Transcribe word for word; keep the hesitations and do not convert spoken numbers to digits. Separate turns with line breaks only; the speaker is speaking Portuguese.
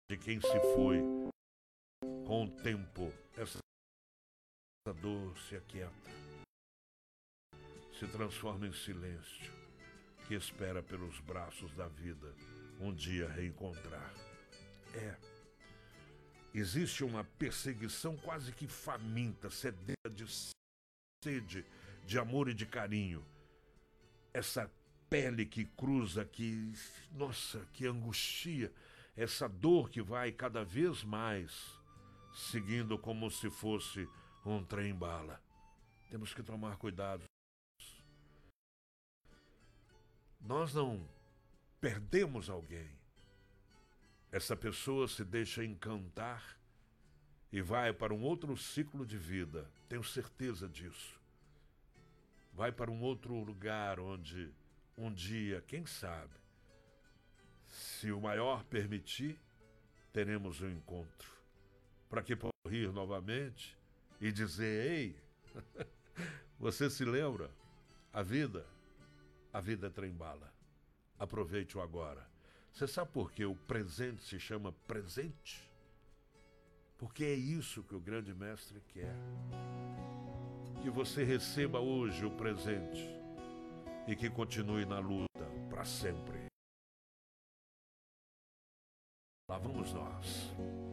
de quem se foi. Com o tempo, essa dor se aquieta, se transforma em silêncio, que espera pelos braços da vida um dia reencontrar. É, existe uma perseguição quase que faminta, sedenta de sede, de amor e de carinho. Essa pele que cruza, que, nossa, que angustia, essa dor que vai cada vez mais seguindo como se fosse um trem-bala. Temos que tomar cuidado. Nós não perdemos alguém. Essa pessoa se deixa encantar e vai para um outro ciclo de vida. Tenho certeza disso. Vai para um outro lugar onde um dia, quem sabe, se o maior permitir, teremos um encontro. Para que possa rir novamente e dizer: ei, você se lembra? A vida, a vida é trem-bala. Aproveite-o agora. Você sabe por que o presente se chama presente? Porque é isso que o grande mestre quer. Que você receba hoje o presente e que continue na luta para sempre. Lá vamos nós.